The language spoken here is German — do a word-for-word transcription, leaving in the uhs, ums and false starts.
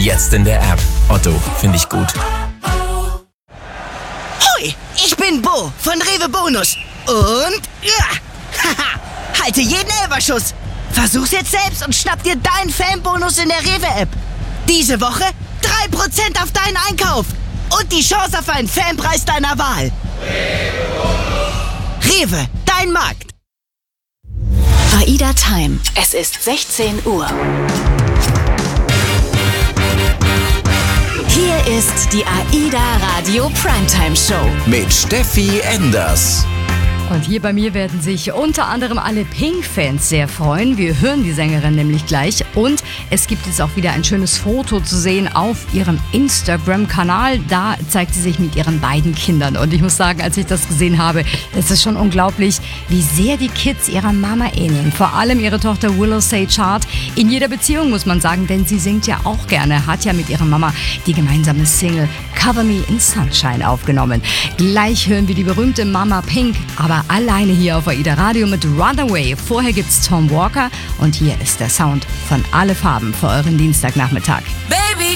Jetzt in der App. Otto, finde ich gut. Hoi, ich bin Bo von Rewe Bonus. Und ja, haha, halte jeden Elferschuss. Versuch's jetzt selbst und schnapp dir deinen Fanbonus in der Rewe-App. Diese Woche drei Prozent auf deinen Einkauf. Und die Chance auf einen Fanpreis deiner Wahl. Rewe, dein Markt. AIDA Time. Es ist sechzehn Uhr. Hier ist die AIDA Radio Primetime Show mit Steffi Enders. Und hier bei mir werden sich unter anderem alle Pink-Fans sehr freuen. Wir hören die Sängerin nämlich gleich. Und es gibt jetzt auch wieder ein schönes Foto zu sehen auf ihrem Instagram-Kanal. Da zeigt sie sich mit ihren beiden Kindern. Und ich muss sagen, als ich das gesehen habe, es ist schon unglaublich, wie sehr die Kids ihrer Mama ähneln. Vor allem ihre Tochter Willow Sage Hart. In jeder Beziehung, muss man sagen, denn sie singt ja auch gerne. Hat ja mit ihrer Mama die gemeinsame Single Cover Me in Sunshine aufgenommen. Gleich hören wir die berühmte Mama Pink, aber alleine hier auf AIDA Radio mit Runaway. Vorher gibt's Tom Walker und hier ist der Sound von Alle Farben für euren Dienstagnachmittag. Baby!